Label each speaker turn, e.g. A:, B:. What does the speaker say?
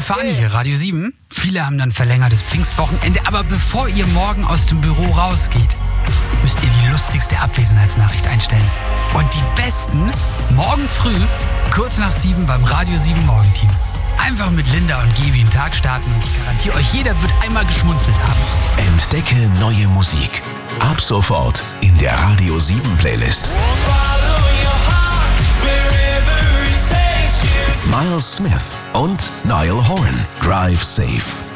A: Stefanie hier, Radio 7. Viele haben dann verlängertes Pfingstwochenende, aber bevor ihr morgen aus dem Büro rausgeht, müsst ihr die lustigste Abwesenheitsnachricht einstellen. Und die besten morgen früh, kurz nach 7 beim Radio 7 Morgenteam. Einfach mit Linda und Gebi den Tag starten und ich garantiere euch, jeder wird einmal geschmunzelt haben.
B: Entdecke neue Musik. Ab sofort in der Radio 7 Playlist. Miles Smith und Niall Horan. Drive Safe.